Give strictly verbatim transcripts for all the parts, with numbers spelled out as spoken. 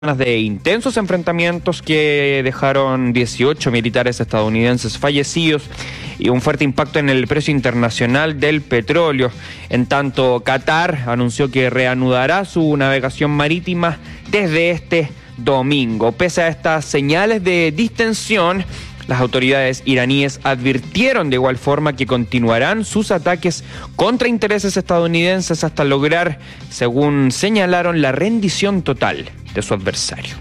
de intensos enfrentamientos que dejaron dieciocho militares estadounidenses fallecidos y un fuerte impacto en el precio internacional del petróleo. En tanto, Qatar anunció que reanudará su navegación marítima desde este domingo. Pese a estas señales de distensión, las autoridades iraníes advirtieron de igual forma que continuarán sus ataques contra intereses estadounidenses hasta lograr, según señalaron, la rendición total de su adversario.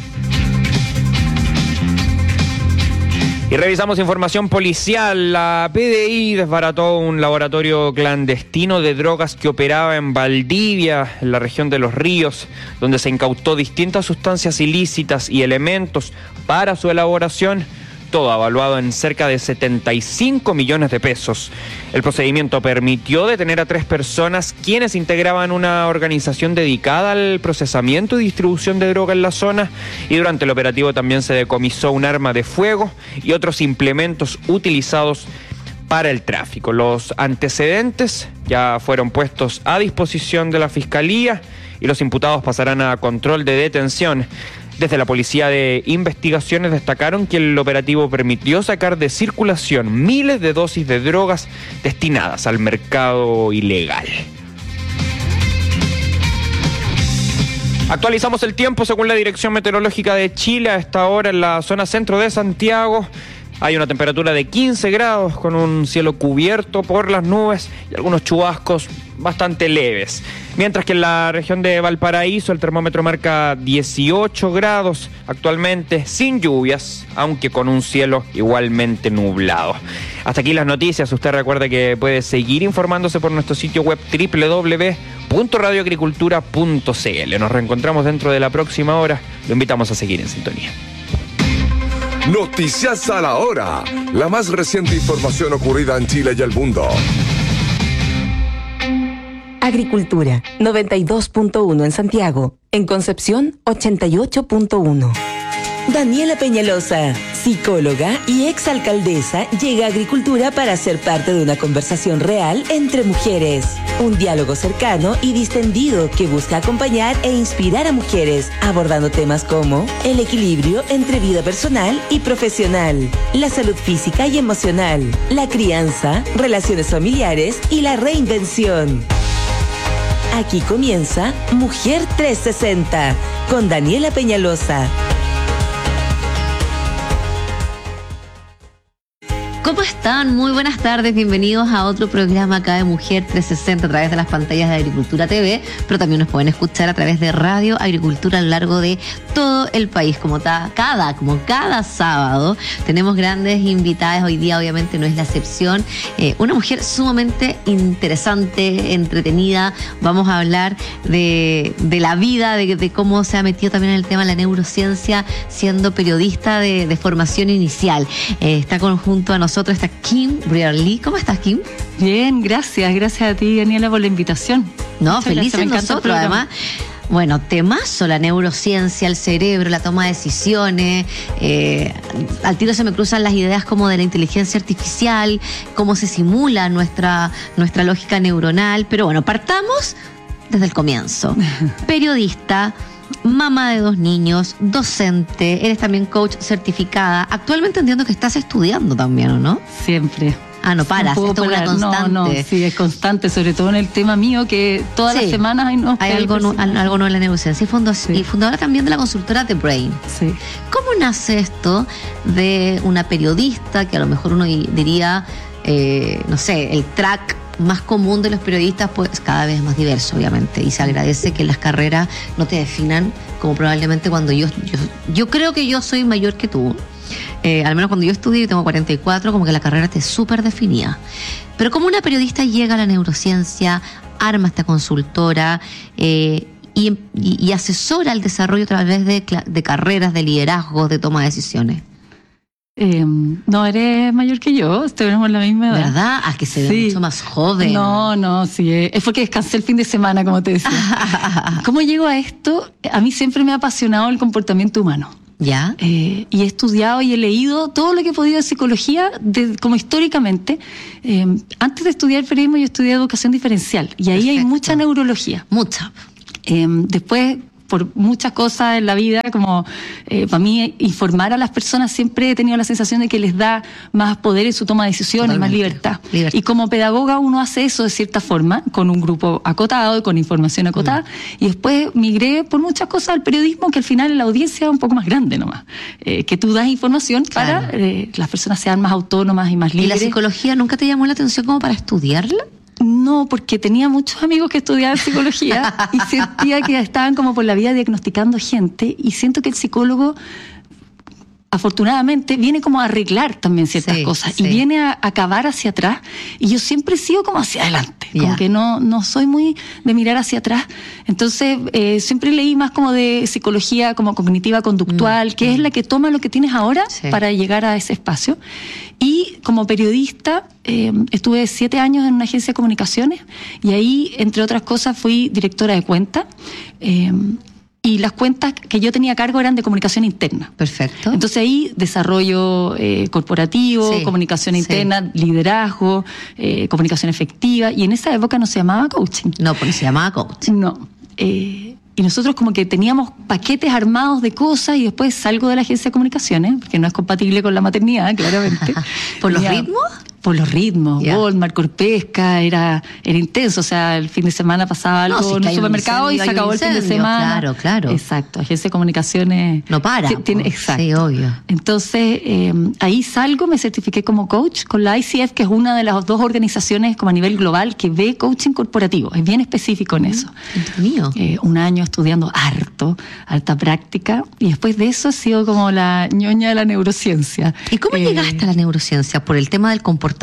Y revisamos información policial. La P D I desbarató un laboratorio clandestino de drogas que operaba en Valdivia, en la región de Los Ríos, donde se incautó distintas sustancias ilícitas y elementos para su elaboración, todo evaluado en cerca de setenta y cinco millones de pesos. El procedimiento permitió detener a tres personas quienes integraban una organización dedicada al procesamiento y distribución de droga en la zona, y durante el operativo también se decomisó un arma de fuego y otros implementos utilizados para el tráfico. Los antecedentes ya fueron puestos a disposición de la Fiscalía y los imputados pasarán a control de detención. Desde la Policía de Investigaciones destacaron que el operativo permitió sacar de circulación miles de dosis de drogas destinadas al mercado ilegal. Actualizamos el tiempo según la Dirección Meteorológica de Chile. A esta hora en la zona centro de Santiago hay una temperatura de quince grados con un cielo cubierto por las nubes y algunos chubascos bastante leves. Mientras que en la región de Valparaíso el termómetro marca dieciocho grados actualmente, sin lluvias, aunque con un cielo igualmente nublado. Hasta aquí las noticias. Usted recuerda que puede seguir informándose por nuestro sitio web doble u doble u doble u punto radio agricultura punto c l. Nos reencontramos dentro de la próxima hora. Lo invitamos a seguir en sintonía. Noticias a la hora. La más reciente información ocurrida en Chile y el mundo. Agricultura, noventa y dos punto uno en Santiago. En Concepción, ochenta y ocho punto uno. Daniela Peñalosa, psicóloga y exalcaldesa, llega a Agricultura para ser parte de una conversación real entre mujeres. Un diálogo cercano y distendido que busca acompañar e inspirar a mujeres, abordando temas como el equilibrio entre vida personal y profesional, la salud física y emocional, la crianza, relaciones familiares y la reinvención. Aquí comienza Mujer trescientos sesenta con Daniela Peñalosa. ¿Cómo están? Muy buenas tardes, bienvenidos a otro programa acá de Mujer trescientos sesenta a través de las pantallas de Agricultura T V, pero también nos pueden escuchar a través de Radio Agricultura a lo largo de todo el país, como ta, cada, como cada sábado. Tenemos grandes invitadas, hoy día obviamente no es la excepción, eh, una mujer sumamente interesante, entretenida. Vamos a hablar de, de la vida, de, de cómo se ha metido también en el tema de la neurociencia, siendo periodista de, de formación inicial. Eh, está con, junto a nosotros Nosotros está Kim Brierly. ¿Cómo estás, Kim? Bien, gracias. Gracias a ti, Daniela, por la invitación. No, Muchas felices nosotros, además. Bueno, temazo, la neurociencia, el cerebro, la toma de decisiones. Eh, al tiro se me cruzan las ideas como de la inteligencia artificial, cómo se simula nuestra, nuestra lógica neuronal. Pero bueno, partamos desde el comienzo. Periodista, mamá de dos niños, docente, eres también coach certificada. Actualmente entiendo que estás estudiando también, ¿o no? Siempre. Ah, no paras, no esto es una constante. No, no, sí, es constante, sobre todo en el tema mío, que todas sí, las semanas hay, no, hay algo, no, algo nuevo en la neurociencia. Y, fundo, sí. y fundadora también de la consultora The Brain. Sí. ¿Cómo nace esto de una periodista que a lo mejor uno diría, eh, no sé, el track más común de los periodistas, pues cada vez más diverso, obviamente, y se agradece que las carreras no te definan como probablemente cuando yo yo, yo creo que yo soy mayor que tú, eh, al menos cuando yo estudié, tengo cuarenta y cuatro, como que la carrera te súper definida. Pero como una periodista llega a la neurociencia, arma esta consultora eh, y, y, y asesora el desarrollo a través de, de carreras, de liderazgo, de toma de decisiones. Eh, no eres mayor que yo, tenemos la misma edad. ¿Verdad? Ah, que se ve sí. mucho más joven. No, no, sí, es porque descansé el fin de semana, como te decía. ¿Cómo llego a esto? A mí siempre me ha apasionado el comportamiento humano. ¿Ya? Eh, y he estudiado y he leído todo lo que he podido de psicología, de, como históricamente. Eh, antes de estudiar periodismo yo estudié educación diferencial y ahí Perfecto. Hay mucha neurología. Mucha. Eh, después por muchas cosas en la vida, como eh, para mí informar a las personas siempre he tenido la sensación de que les da más poder en su toma de decisiones, más libertad. libertad. Y como pedagoga uno hace eso de cierta forma, con un grupo acotado y con información acotada, mm. y después migré por muchas cosas al periodismo, que al final la audiencia es un poco más grande nomás, eh, que tú das información claro. para eh, que las personas sean más autónomas y más libres. ¿Y la psicología nunca te llamó la atención como para estudiarla? No, porque tenía muchos amigos que estudiaban psicología y sentía que estaban como por la vida diagnosticando gente, y siento que el psicólogo afortunadamente viene como a arreglar también ciertas sí, cosas sí. y viene a acabar hacia atrás, y yo siempre sigo como hacia adelante, yeah. como que no, no soy muy de mirar hacia atrás. Entonces eh, siempre leí más como de psicología como cognitiva conductual, mm, que mm. es la que toma lo que tienes ahora sí. para llegar a ese espacio. Y como periodista eh, estuve siete años en una agencia de comunicaciones, y ahí, entre otras cosas, fui directora de cuenta. Eh, Y las cuentas que yo tenía a cargo eran de comunicación interna. Perfecto. Entonces ahí desarrollo eh, corporativo, sí, sí. interna, liderazgo, eh, comunicación efectiva. Y en esa época no se llamaba coaching. No, porque se llamaba coaching. No. Eh, y nosotros como que teníamos paquetes armados de cosas, y después salgo de la agencia de comunicaciones, porque no es compatible con la maternidad, claramente. ¿Por los Tenía, ritmos? Por los ritmos, yeah. Walmart, Corpesca, era, era intenso, o sea, el fin de semana pasaba algo no, si en el supermercado incendio, y se acabó el fin de semana. Claro, claro. Exacto, agencia de comunicaciones. No para. Tiene, exacto. Sí, obvio. Entonces, eh, ahí salgo, me certifiqué como coach con la I C F, que es una de las dos organizaciones como a nivel global que ve coaching corporativo, es bien específico en eso. Mío. Eh, un año estudiando harto, harta práctica, y después de eso he sido como la ñoña de la neurociencia. ¿Y cómo eh, llegaste a la neurociencia? ¿Por el tema del comportamiento?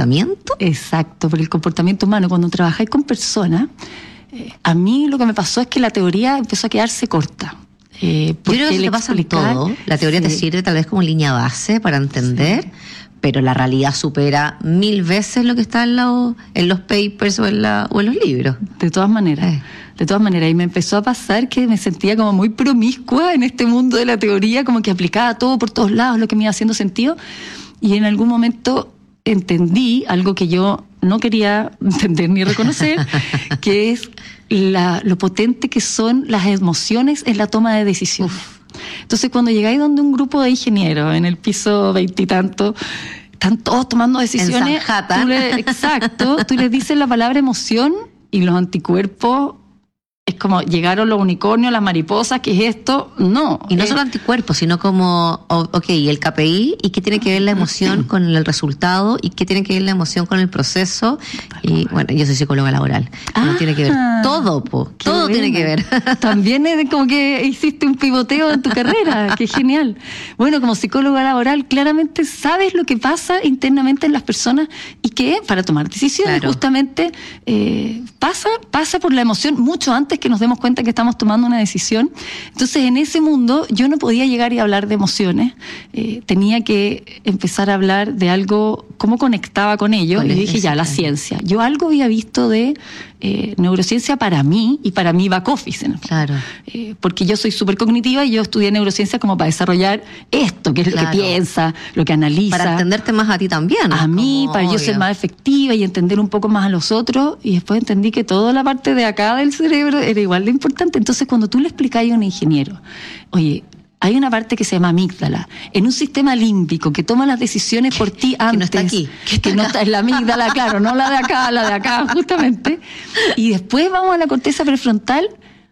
Exacto, por el comportamiento humano. Cuando trabajáis con personas, eh, a mí lo que me pasó es que la teoría empezó a quedarse corta. Eh, Yo creo que eso te pasa en todo. La teoría sí. te sirve tal vez como línea base para entender, sí. pero la realidad supera mil veces lo que está en, la, en los papers o en, la, o en los libros. De todas maneras. Eh. De todas maneras, y me empezó a pasar que me sentía como muy promiscua en este mundo de la teoría, como que aplicaba todo por todos lados, lo que me iba haciendo sentido, y en algún momento entendí algo que yo no quería entender ni reconocer, que es la, lo potente que son las emociones en la toma de decisiones. Uf. Entonces, cuando llegáis donde un grupo de ingenieros en el piso veintitanto, están todos tomando decisiones, tú le, exacto, tú les dices la palabra emoción y los anticuerpos. Es como, llegaron los unicornios, las mariposas, ¿qué es esto? No. Y no eh, solo anticuerpos, sino como, ok, el K P I, ¿y qué tiene que ver la emoción con el resultado? ¿Y qué tiene que ver la emoción con el proceso? Y bueno, yo soy psicóloga laboral. Ah, no tiene que ver todo, po, todo buena. Tiene que ver. También es como que hiciste un pivoteo en tu carrera, qué genial. Bueno, como psicóloga laboral, claramente sabes lo que pasa internamente en las personas, y que para tomar decisiones, claro. justamente eh, pasa, pasa por la emoción mucho antes que nos demos cuenta que estamos tomando una decisión. Entonces, en ese mundo yo no podía llegar y hablar de emociones, eh, tenía que empezar a hablar de algo, cómo conectaba con ello, y dije ya, la ciencia. Yo algo había visto de eh, neurociencia para mí y para mi back office, en el claro. eh, porque yo soy súper cognitiva y yo estudié neurociencia como para desarrollar esto, que es claro. lo que piensa, lo que analiza. Para entenderte más a ti también. A mí, para obvio. Yo ser más efectiva y entender un poco más a los otros, y después entendí que toda la parte de acá del cerebro era igual de importante. Entonces, cuando tú le explicas a un ingeniero, oye, hay una parte que se llama amígdala, en un sistema límbico que toma las decisiones por ti antes. Que no está aquí. Que, está que no está en la amígdala, claro, no la de acá, la de acá, justamente. Y después vamos a la corteza prefrontal.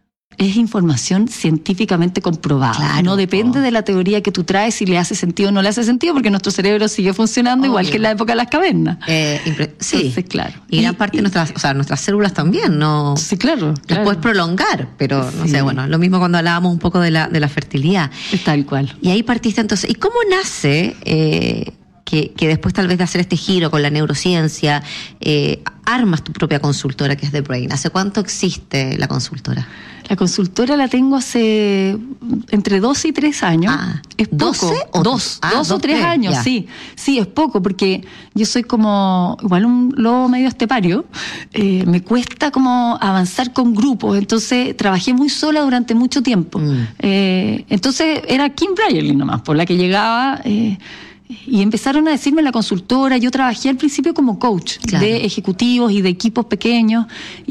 Es información científicamente comprobada. Claro, no depende oh. de la teoría que tú traes, si le hace sentido o no le hace sentido, porque nuestro cerebro sigue funcionando Obvio. Igual que en la época de las cavernas. Eh, impre- sí, Entonces, claro. Y gran parte de nuestras, o sea, nuestras células también, ¿no? Sí, claro. Las claro. puedes prolongar, pero no sí. sé, bueno, lo mismo cuando hablábamos un poco de la, de la fertilidad. Es tal cual. Y ahí partiste entonces. ¿Y cómo nace eh, que, que después tal vez de hacer este giro con la neurociencia, eh, armas tu propia consultora que es The Brain? ¿Hace cuánto existe la consultora? La consultora la tengo hace entre dos y tres años. Ah, es poco. ¿doce o dos? Ah, dos, dos o tres, tres años, ya. sí. Sí, es poco, porque yo soy como igual un lobo medio estepario. Eh, me cuesta como avanzar con grupos. Entonces, trabajé muy sola durante mucho tiempo. Mm. Eh, entonces, era Kim Brierley nomás, por la que llegaba... Eh, y empezaron a decirme en la consultora. Yo trabajé al principio como coach claro. de ejecutivos y de equipos pequeños, y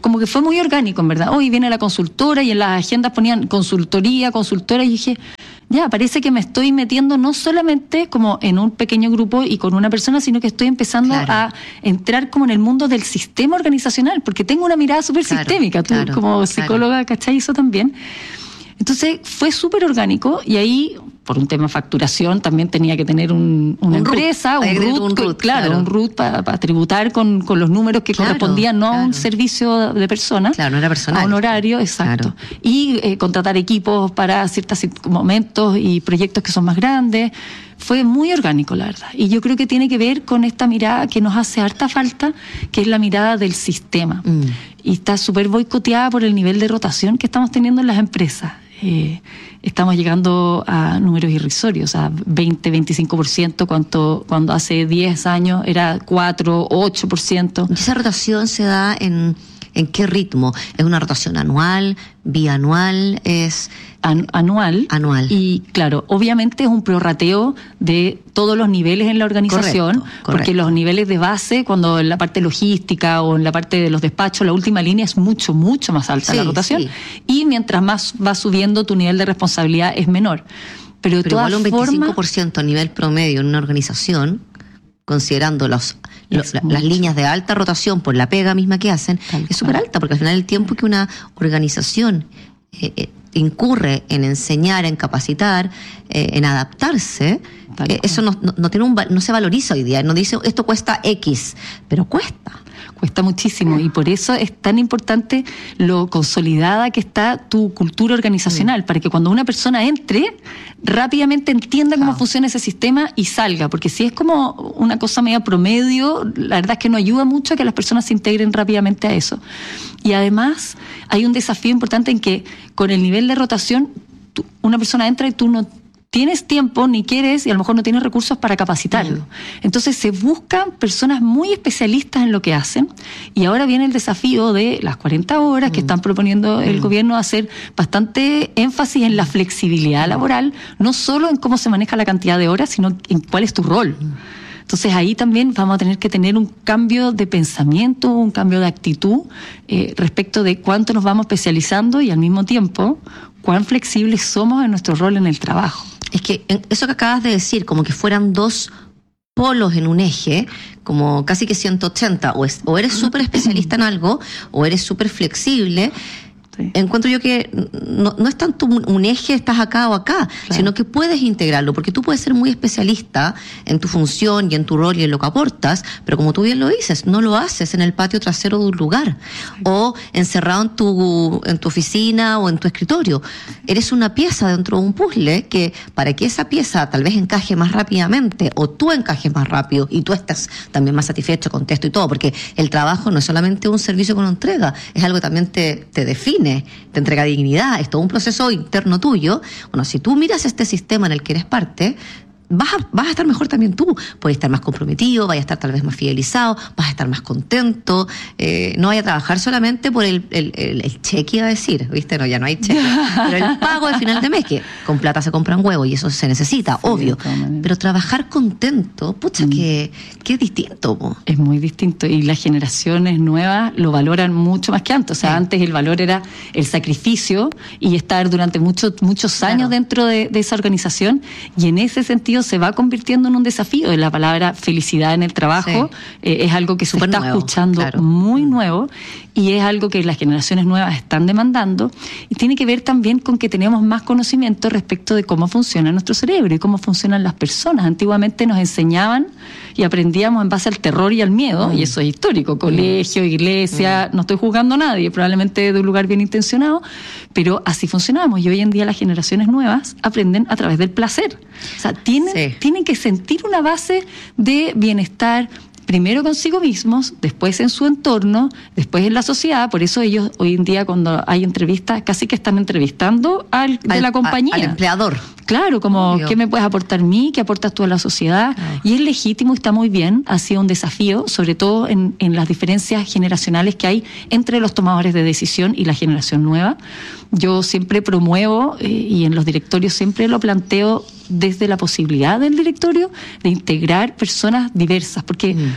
como que fue muy orgánico, en verdad. Hoy viene la consultora y en las agendas ponían consultoría, consultora, y dije, ya, parece que me estoy metiendo no solamente como en un pequeño grupo y con una persona, sino que estoy empezando claro. a entrar como en el mundo del sistema organizacional, porque tengo una mirada súper claro, sistémica, tú claro, como psicóloga, claro. ¿cachai? Eso también. Entonces fue súper orgánico y ahí, por un tema de facturación, también tenía que tener un, una un empresa, root. un root, un root, claro, claro, un root para pa tributar con, con los números que claro, correspondían, no claro. a un servicio de personas, claro, no era personal, a un horario, exacto. Claro. Y eh, contratar equipos para ciertos momentos y proyectos que son más grandes. Fue muy orgánico, la verdad. Y yo creo que tiene que ver con esta mirada que nos hace harta falta, que es la mirada del sistema. Mm. Y está súper boicoteada por el nivel de rotación que estamos teniendo en las empresas. Eh, estamos llegando a números irrisorios, a veinte, veinticinco por ciento, cuando, cuando hace diez años era cuatro, ocho por ciento. ¿Y esa rotación se da en, en qué ritmo? ¿Es una rotación anual, bianual? ¿Es An- anual? Anual. Y claro, obviamente es un prorrateo de todos los niveles en la organización, correcto, correcto. Porque los niveles de base, cuando en la parte logística o en la parte de los despachos, la última línea es mucho, mucho más alta sí, la rotación. Sí. Y mientras más va subiendo, tu nivel de responsabilidad es menor. Pero, de Pero todas igual un formas, veinticinco por ciento a nivel promedio en una organización, considerando los, los, la, las líneas de alta rotación por la pega misma que hacen, Tal es súper alta, porque al final el tiempo que una organización eh, eh, incurre en enseñar, en capacitar, eh, en adaptarse, eh, eso no, no, no, tiene un, no se valoriza hoy día. No dice esto cuesta X, pero cuesta. Cuesta muchísimo y por eso es tan importante lo consolidada que está tu cultura organizacional, mm. para que cuando una persona entre, rápidamente entienda cómo ah. funciona ese sistema y salga, porque si es como una cosa media promedio, la verdad es que no ayuda mucho a que las personas se integren rápidamente a eso. Y además hay un desafío importante en que con el nivel de rotación, tú, una persona entra y tú no tienes tiempo ni quieres y a lo mejor no tienes recursos para capacitarlo. Mm. Entonces se buscan personas muy especialistas en lo que hacen y ahora viene el desafío de las cuarenta horas mm. que están proponiendo el mm. gobierno, hacer bastante énfasis en la flexibilidad laboral, no solo en cómo se maneja la cantidad de horas, sino en cuál es tu rol. Mm. Entonces ahí también vamos a tener que tener un cambio de pensamiento, un cambio de actitud eh, respecto de cuánto nos vamos especializando y al mismo tiempo cuán flexibles somos en nuestro rol en el trabajo. Es que eso que acabas de decir, como que fueran dos polos en un eje, como casi que ciento ochenta, o, es, o eres súper especialista en algo, o eres súper flexible. Sí. Encuentro yo que no, no es tanto un, un eje, estás acá o acá, claro. sino que puedes integrarlo, porque tú puedes ser muy especialista en tu función y en tu rol y en lo que aportas, pero como tú bien lo dices, no lo haces en el patio trasero de un lugar, sí. o encerrado en tu, en tu oficina o en tu escritorio. Eres una pieza dentro de un puzzle que para que esa pieza tal vez encaje más rápidamente, o tú encajes más rápido y tú estés también más satisfecho, contento y todo, porque el trabajo no es solamente un servicio con entrega, es algo que también te, te define, te entrega dignidad, es todo un proceso interno tuyo. Bueno, si tú miras este sistema en el que eres parte, vas a, vas a estar mejor también tú, puedes estar más comprometido, vas a estar tal vez más fidelizado, vas a estar más contento, eh, no vayas a trabajar solamente por el, el, el, el cheque, iba a decir, ¿viste? No, ya no hay cheque, pero el pago al final de mes, que con plata se compran huevos y eso se necesita, sí, obvio, pero trabajar contento, pucha, mm. que, que es distinto. Po. Es muy distinto y las generaciones nuevas lo valoran mucho más que antes, o sea, sí. antes el valor era el sacrificio y estar durante muchos muchos años claro. dentro de, de esa organización, y en ese sentido se va convirtiendo en un desafío. La palabra felicidad en el trabajo sí. eh, es algo que se Super está nuevo, escuchando claro. muy nuevo, y es algo que las generaciones nuevas están demandando, y tiene que ver también con que tenemos más conocimiento respecto de cómo funciona nuestro cerebro y cómo funcionan las personas. Antiguamente nos enseñaban y aprendíamos en base al terror y al miedo, mm. y eso es histórico, colegio, iglesia, mm. no estoy juzgando a nadie, probablemente de un lugar bien intencionado, pero así funcionábamos, y hoy en día las generaciones nuevas aprenden a través del placer. O sea, tienen, sí. tienen que sentir una base de bienestar, primero consigo mismos, después en su entorno, después en la sociedad. Por eso ellos hoy en día, cuando hay entrevistas, casi que están entrevistando al, al de la compañía. Al empleador. Claro, como Obvio. ¿qué me puedes aportar a mí? ¿Qué aportas tú a la sociedad? Oh. Y es legítimo, está muy bien, ha sido un desafío, sobre todo en, en las diferencias generacionales que hay entre los tomadores de decisión y la generación nueva. Yo siempre promuevo, eh, y en los directorios siempre lo planteo desde la posibilidad del directorio de integrar personas diversas, porque mm.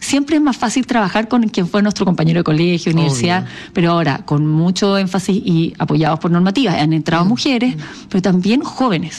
siempre es más fácil trabajar con quien fue nuestro compañero de colegio, universidad, Obvio. Pero ahora con mucho énfasis y apoyados por normativas. Han entrado mm. mujeres, pero también jóvenes.